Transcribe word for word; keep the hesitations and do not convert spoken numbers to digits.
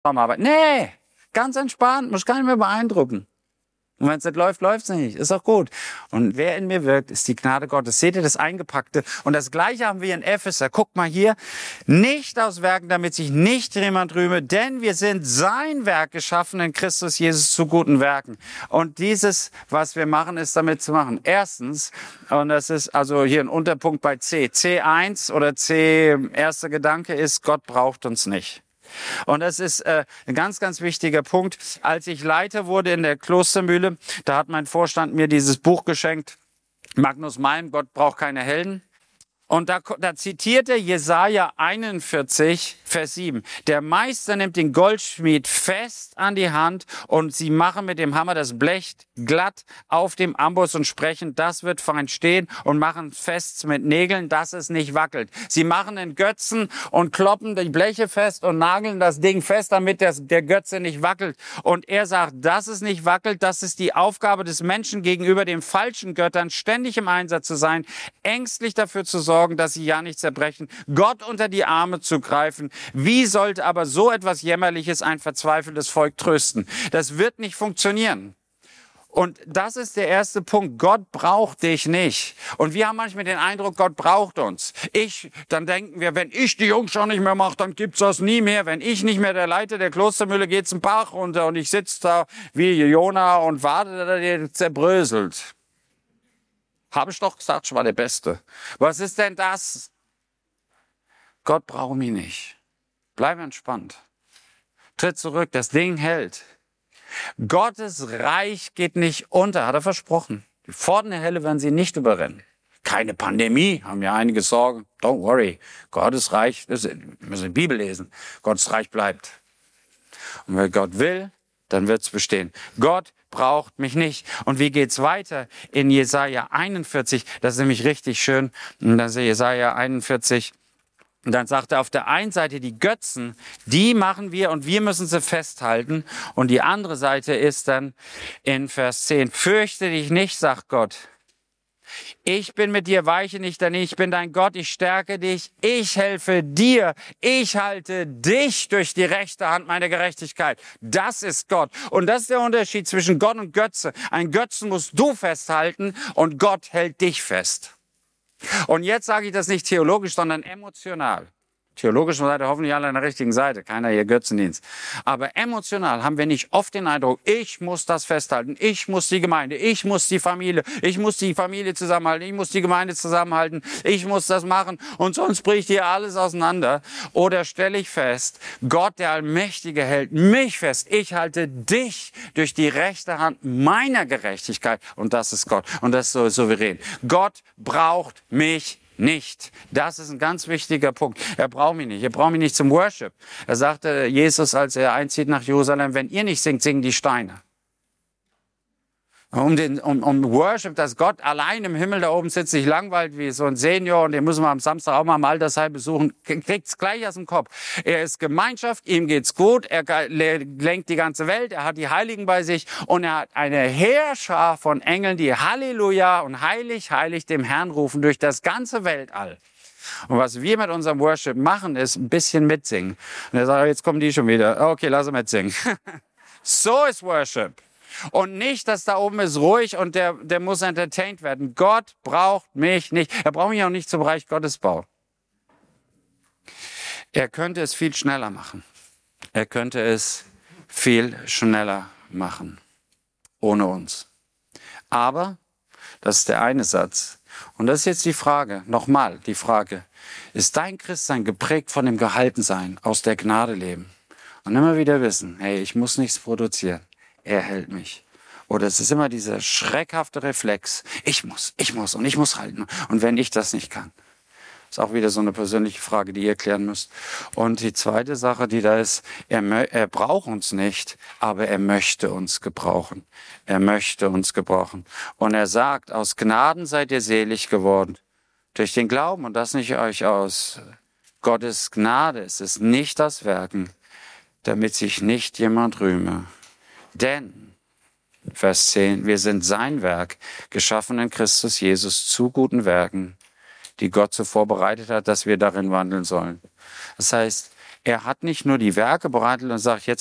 Aber nee, ganz entspannt, muss keinen mehr beeindrucken. Und wenn es nicht läuft, läuft es nicht. Ist auch gut. Und wer in mir wirkt, ist die Gnade Gottes. Seht ihr das Eingepackte? Und das Gleiche haben wir in Epheser. Guckt mal hier. Nicht aus Werken, damit sich nicht jemand rühme, denn wir sind sein Werk geschaffen in Christus Jesus zu guten Werken. Und dieses, was wir machen, ist damit zu machen. Erstens, und das ist also hier ein Unterpunkt bei C. C eins oder C, erster Gedanke ist, Gott braucht uns nicht. Und das ist äh, ein ganz, ganz wichtiger Punkt. Als ich Leiter wurde in der Klostermühle, da hat mein Vorstand mir dieses Buch geschenkt, Magnus Malm, Gott braucht keine Helden. Und da, da zitierte Jesaja einundvierzig, Vers sieben. Der Meister nimmt den Goldschmied fest an die Hand und sie machen mit dem Hammer das Blech glatt auf dem Amboss und sprechen, das wird fein stehen und machen fest mit Nägeln, dass es nicht wackelt. Sie machen den Götzen und kloppen die Bleche fest und nageln das Ding fest, damit das, der Götze nicht wackelt. Und er sagt, dass es nicht wackelt, das ist die Aufgabe des Menschen gegenüber den falschen Göttern, ständig im Einsatz zu sein, ängstlich dafür zu sorgen, dass sie ja nicht zerbrechen, Gott unter die Arme zu greifen. Wie sollte aber so etwas Jämmerliches ein verzweifeltes Volk trösten? Das wird nicht funktionieren. Und das ist der erste Punkt. Gott braucht dich nicht. Und wir haben manchmal den Eindruck, Gott braucht uns. Ich, dann denken wir, wenn ich die Jungs schon nicht mehr mache, dann gibt's das nie mehr. Wenn ich nicht mehr der Leiter der Klostermühle, geht's einen Bach runter und ich sitze da wie Jona und warte, dass der zerbröselt. Habe ich doch gesagt, ich war der Beste. Was ist denn das? Gott braucht mich nicht. Bleib entspannt. Tritt zurück, das Ding hält. Gottes Reich geht nicht unter, hat er versprochen. Die Pforten der Hölle werden sie nicht überrennen. Keine Pandemie, haben ja einige Sorgen. Don't worry. Gottes Reich, wir müssen die Bibel lesen. Gottes Reich bleibt. Und wenn Gott will, dann wird's bestehen. Gott braucht mich nicht. Und wie geht's weiter? In Jesaja einundvierzig, das ist nämlich richtig schön. Und dann ist Jesaja einundvierzig. Und dann sagt er auf der einen Seite, die Götzen, die machen wir und wir müssen sie festhalten. Und die andere Seite ist dann in Vers zehn, fürchte dich nicht, sagt Gott. Ich bin mit dir, weiche nicht, denn ich bin dein Gott, ich stärke dich, ich helfe dir, ich halte dich durch die rechte Hand meiner Gerechtigkeit. Das ist Gott. Und das ist der Unterschied zwischen Gott und Götze. Ein Götzen musst du festhalten und Gott hält dich fest. Und jetzt sage ich das nicht theologisch, sondern emotional. Theologisch seid ihr hoffentlich alle an der richtigen Seite, keiner hier Götzendienst. Aber emotional haben wir nicht oft den Eindruck, ich muss das festhalten, ich muss die Gemeinde, ich muss die Familie, ich muss die Familie zusammenhalten, ich muss die Gemeinde zusammenhalten, ich muss das machen und sonst bricht hier alles auseinander. Oder stelle ich fest, Gott, der Allmächtige, hält mich fest, ich halte dich durch die rechte Hand meiner Gerechtigkeit und das ist Gott und das ist so souverän. Gott braucht mich nicht. Das ist ein ganz wichtiger Punkt. Er braucht mich nicht. Er braucht mich nicht zum Worship. Er sagte Jesus, als er einzieht nach Jerusalem, wenn ihr nicht singt, singen die Steine. Um, den, um, um Worship, dass Gott allein im Himmel da oben sitzt, sich langweilt wie so ein Senior und den müssen wir am Samstag auch mal im Altersheim besuchen, kriegt's gleich aus dem Kopf. Er ist Gemeinschaft, ihm geht's gut, er lenkt die ganze Welt, er hat die Heiligen bei sich und er hat eine Heerschar von Engeln, die Halleluja und heilig, heilig dem Herrn rufen durch das ganze Weltall. Und was wir mit unserem Worship machen, ist ein bisschen mitsingen. Und er sagt, jetzt kommen die schon wieder. Okay, lass sie mitsingen. So ist Worship. Und nicht, dass da oben ist ruhig und der, der muss entertained werden. Gott braucht mich nicht. Er braucht mich auch nicht zum Bereich Gottesbau. Er könnte es viel schneller machen. Er könnte es viel schneller machen. Ohne uns. Aber, das ist der eine Satz. Und das ist jetzt die Frage, nochmal die Frage. Ist dein Christsein geprägt von dem Gehaltensein, aus der Gnade leben? Und immer wieder wissen, hey, ich muss nichts produzieren. Er hält mich. Oder es ist immer dieser schreckhafte Reflex. Ich muss, ich muss und ich muss halten. Und wenn ich das nicht kann. Ist auch wieder so eine persönliche Frage, die ihr klären müsst. Und die zweite Sache, die da ist, er, er braucht uns nicht, aber er möchte uns gebrauchen. Er möchte uns gebrauchen. Und er sagt, aus Gnaden seid ihr selig geworden. Durch den Glauben und das nicht euch aus Gottes Gnade. Es ist nicht das Werken, damit sich nicht jemand rühme. Denn, Vers zehn, wir sind sein Werk, geschaffen in Christus Jesus zu guten Werken, die Gott so vorbereitet hat, dass wir darin wandeln sollen. Das heißt, Er hat nicht nur die Werke bereitet und sagt, jetzt